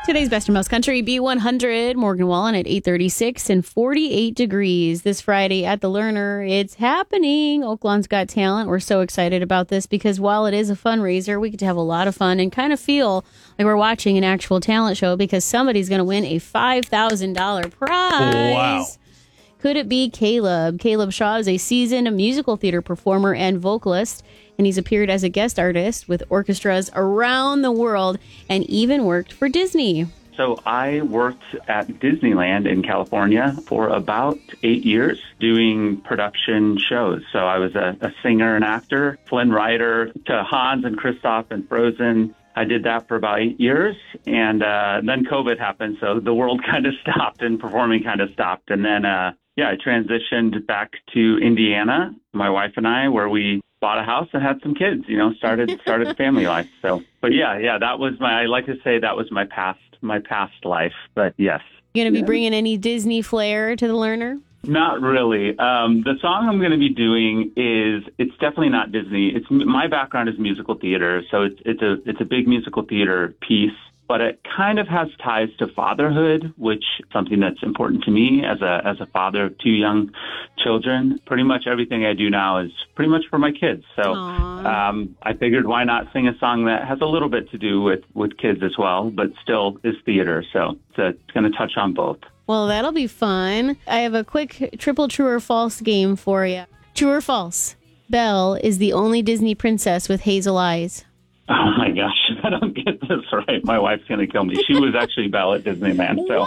Today's Best and Most Country, B100, Morgan Wallen at 8:36 and 48 degrees this Friday at the Lerner. It's happening. Oaklawn's Got Talent. We're so excited about this because while it is a fundraiser, we get to have a lot of fun and kind of feel like we're watching an actual talent show because somebody's going to win a $5,000 prize. Wow. Could it be Caleb? Caleb Shaw is a seasoned musical theater performer and vocalist, and he's appeared as a guest artist with orchestras around the world and even worked for Disney. So I worked at Disneyland in California for about 8 years doing production shows. So I was a singer and actor, Flynn Rider to Hans and Kristoff and Frozen. I did that for about 8 years, and then COVID happened, so the world kind of stopped and performing kind of stopped. And then, I transitioned back to Indiana, my wife and I, where we bought a house and had some kids, started a family life. So, but that was I like to say that was my past life, but yes. You going to be bringing any Disney flair to the Lerner? Not really. The song I'm going to be doing it's definitely not Disney. My background is musical theater, so it's a big musical theater piece, but it kind of has ties to fatherhood, which is something that's important to me as a father of 2 young children. Pretty much everything I do now is pretty much for my kids. So I figured why not sing a song that has a little bit to do with kids as well, but still is theater. So it's going to touch on both. Well, that'll be fun. I have a quick triple true or false game for you. True or false? Belle is the only Disney princess with hazel eyes. Oh, my gosh. If I don't get this right, my wife's going to kill me. She was actually Belle at Disneyland. So,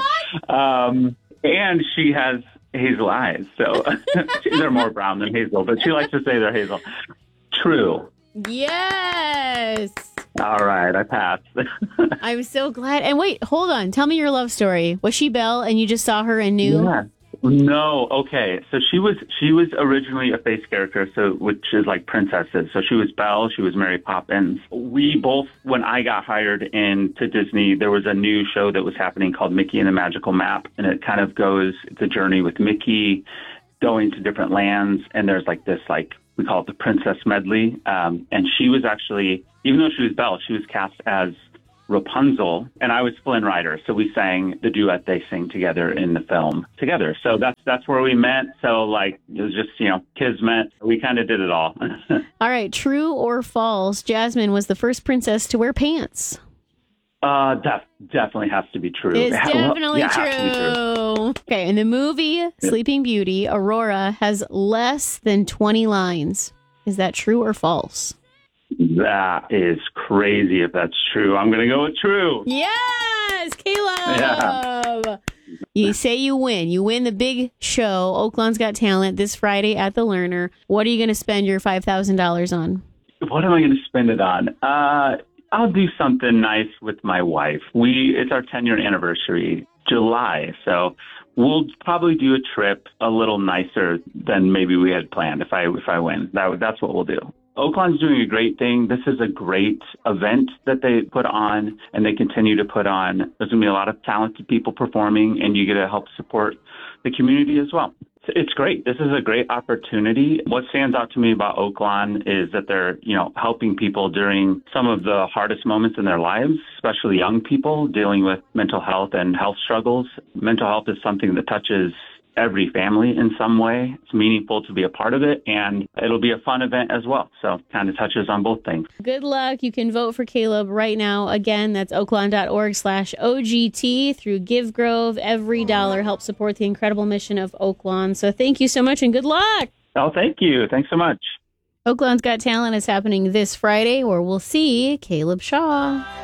and she has hazel eyes. So they're more brown than hazel, but she likes to say they're hazel. True. Yes. All right, I passed. I'm so glad. And wait, hold on. Tell me your love story. Was she Belle and you just saw her and knew? Yeah. No. Okay. So she was originally a face character, which is like princesses. So she was Belle. She was Mary Poppins. We both, when I got hired into Disney, there was a new show that was happening called Mickey and the Magical Map. And it kind of goes the journey with Mickey going to different lands. And there's we call it the Princess Medley. And she was actually, even though she was Belle, she was cast as Rapunzel, and I was Flynn Rider. So we sang the duet they sing together in the film together. So that's where we met. So it was just, kismet. We kind of did it all. All right. True or false? Jasmine was the first princess to wear pants. That definitely has to be true. It's definitely true. true. Okay. In the movie Sleeping Beauty, Aurora has less than 20 lines. Is that true or false? That is crazy if that's true. I'm going to go with true. Yes, Caleb. Yeah. You say you win. You win the big show, Oaklawn's Got Talent, this Friday at the Lerner. What are you going to spend your $5,000 on? What am I going to spend it on? I'll do something nice with my wife. It's our 10-year anniversary, July. So we'll probably do a trip a little nicer than maybe we had planned if I win. That's what we'll do. Oaklawn's doing a great thing. This is a great event that they put on, and they continue to put on. There's going to be a lot of talented people performing, and you get to help support the community as well. It's great. This is a great opportunity. What stands out to me about Oaklawn is that they're, helping people during some of the hardest moments in their lives, especially young people dealing with mental health and health struggles. Mental health is something that touches every family in some way. It's meaningful to be a part of it, and it'll be a fun event as well. So kind of touches on both things. Good luck. You can vote for Caleb right now. Again, that's oaklawn.org/OGT through GiveGrove. Every dollar helps support the incredible mission of Oaklawn. So thank you so much and good luck. Oh, thank you. Thanks so much. Oaklawn's Got Talent is happening this Friday where we'll see Caleb Shaw.